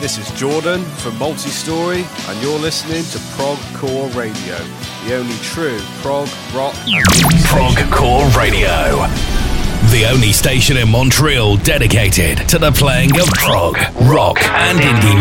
This is Jordan from Multi-Story, and you're listening to Prog Core Radio, the only true prog, rock, and indie Prog Core Radio, the only station in Montreal dedicated to the playing of prog, rock, and indie